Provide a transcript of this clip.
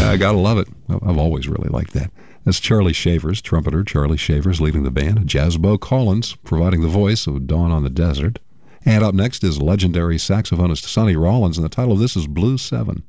I gotta love it. I've always really liked that. That's Charlie Shavers, trumpeter Charlie Shavers leading the band. Jazzbo Collins providing the voice of Dawn on the Desert. And up next is legendary saxophonist Sonny Rollins, and the title of this is Blue 7.